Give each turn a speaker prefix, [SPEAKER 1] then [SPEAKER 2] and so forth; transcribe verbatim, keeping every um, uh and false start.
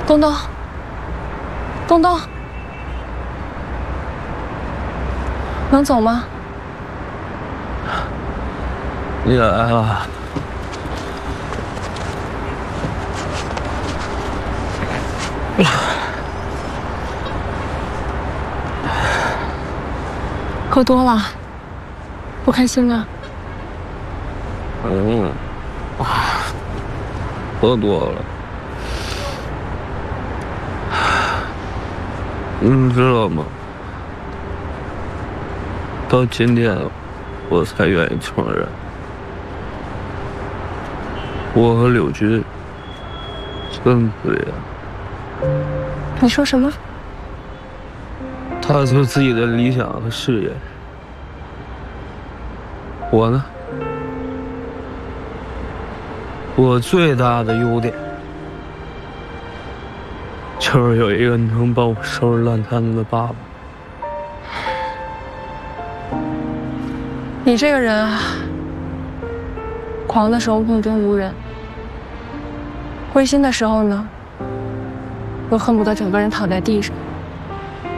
[SPEAKER 1] 东东，东东，能走吗？
[SPEAKER 2] 你来了。
[SPEAKER 1] 喝多了，不开心了？
[SPEAKER 2] 嗯，啊，喝多了。你知道吗？到今天，我才愿意承认，我和柳军真可怜。
[SPEAKER 1] 你说什么？
[SPEAKER 2] 他有自己的理想和事业，我呢？我最大的优点就是有一个能帮我收拾烂摊子的爸爸。
[SPEAKER 1] 你这个人啊，狂的时候目中无人，灰心的时候呢，又恨不得整个人躺在地上。